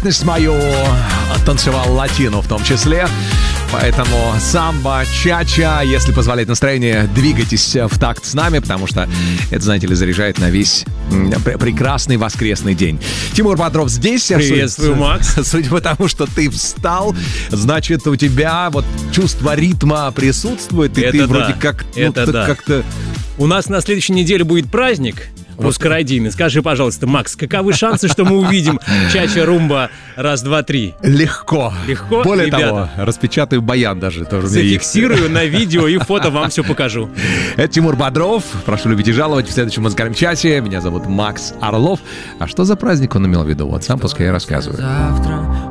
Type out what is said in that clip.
деятельность мою танцевал латино в том числе. Поэтому самбо, ча-ча, если позволяет настроение, двигайтесь в такт с нами, потому что это, знаете ли, заряжает на весь прекрасный воскресный день. Тимур Бодров здесь. Приветствую, Макс. Судя по тому, что ты встал, значит, у тебя вот чувство ритма присутствует, и это ты да. вроде как... как-то... У нас на следующей неделе будет праздник русскородийный. Скажи, пожалуйста, Макс, каковы шансы, что мы увидим чача-румба раз, два, три? Легко. Легко? Более ребята, того, распечатаю баян даже. Тоже зафиксирую на видео и фото, вам все покажу. Это Тимур Бодров. Прошу любить и жаловать в следующем музыкальном часе. Меня зовут Макс Орлов. А что за праздник он имел в виду? Вот сам пускай я рассказываю. Завтра